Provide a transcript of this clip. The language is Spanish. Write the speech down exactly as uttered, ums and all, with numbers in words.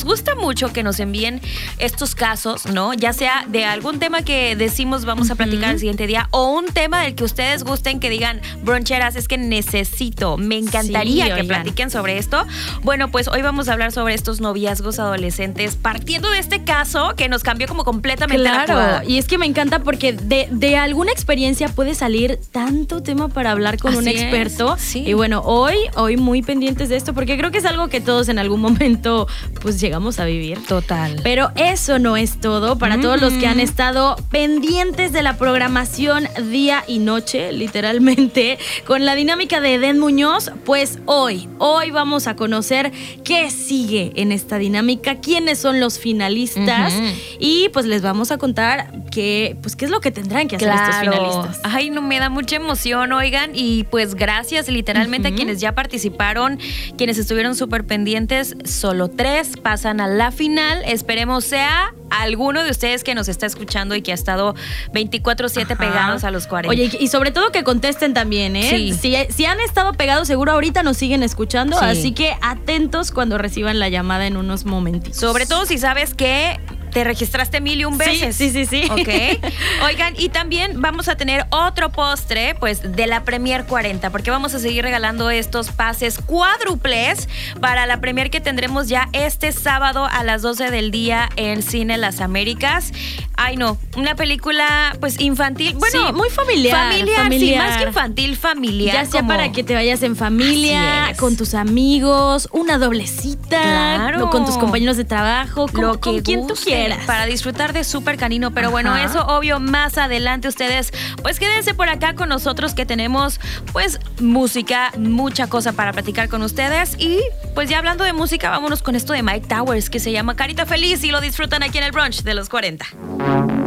nos gusta mucho que nos envíen estos casos, ¿no? Ya sea de algún tema que decimos vamos a platicar uh-huh. el siguiente día o un tema del que ustedes gusten que digan, broncheras, es que necesito, me encantaría sí, que oigan. platiquen sobre esto. Bueno, pues hoy vamos a hablar sobre estos noviazgos adolescentes partiendo de este caso que nos cambió como completamente claro, la jugada. Y es que me encanta porque de, de alguna experiencia puede salir tanto tema para hablar con Así un experto. Sí. Y bueno, hoy, hoy muy pendientes de esto porque creo que es algo que todos en algún momento pues llegamos a vivir. Total. Pero eso no es todo. Para mm. todos los que han estado pendientes de la programación día y noche, literalmente, con la dinámica de Eden Muñoz, pues hoy, hoy vamos a conocer qué sigue en esta dinámica, quiénes son los finalistas uh-huh. y pues les vamos a contar qué, pues, qué es lo que tendrán que hacer claro. estos finalistas. Ay, no, me da mucha emoción, oigan, y pues gracias literalmente uh-huh. a quienes ya participaron, quienes estuvieron súper pendientes, solo tres pasan a la final, esperemos sea alguno de ustedes que nos está escuchando y que ha estado veinticuatro siete pegados a los cuarenta. Oye, y sobre todo que contesten también, ¿eh? Sí. Si, si han estado pegados, seguro ahorita nos siguen escuchando, sí. así que atentos cuando reciban la llamada en unos momentitos. Sobre todo si sabes que te registraste mil y un veces. Sí, sí, sí, sí. Ok. Oigan, y también vamos a tener otro postre, pues, de la Premier cuarenta, porque vamos a seguir regalando estos pases cuádruples para la Premier que tendremos ya este sábado a las doce del día en Cine Las Américas. Ay, no, una película, pues, infantil. Bueno, sí, muy familiar. Familiar, familiar. sí, más que infantil, familiar. Ya sea como... para que te vayas en familia, con tus amigos, una doble cita, claro. con tus compañeros de trabajo, con, Lo que con quien tú quieras. Para disfrutar de Súper Canino. Pero Ajá. bueno, eso obvio más adelante. Ustedes pues quédense por acá con nosotros que tenemos pues música, mucha cosa para platicar con ustedes. Y pues ya hablando de música, vámonos con esto de Mike Towers que se llama Carita Feliz y lo disfrutan aquí en el brunch de los cuarenta.